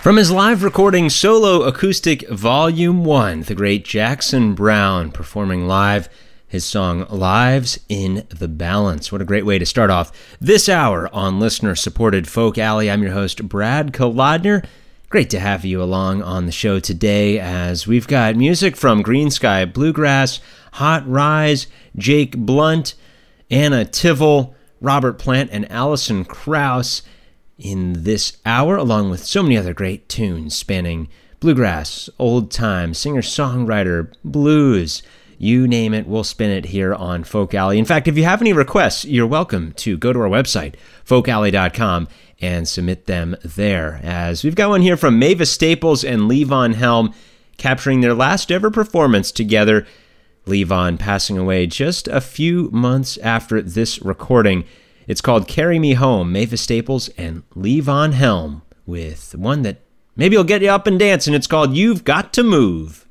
From his live recording Solo Acoustic Volume 1, the great Jackson Browne performing live his song Lives in the Balance. What a great way to start off this hour on listener-supported Folk Alley. I'm your host, Brad Kolodner. Great to have you along on the show today as we've got music from Greensky Bluegrass, Hot Rise, Jake Blunt, Anna Tivol, Robert Plant, and Allison Krauss in this hour, along with so many other great tunes spanning bluegrass, old time, singer-songwriter, blues, you name it, we'll spin it here on Folk Alley. In fact, if you have any requests, you're welcome to go to our website, folkalley.com, and submit them there. As we've got one here from Mavis Staples and Levon Helm, capturing their last ever performance together. Levon passing away just a few months after this recording. It's called Carry Me Home, Mavis Staples and Levon Helm, with one that maybe will get you up and dancing. It's called You've Got to Move.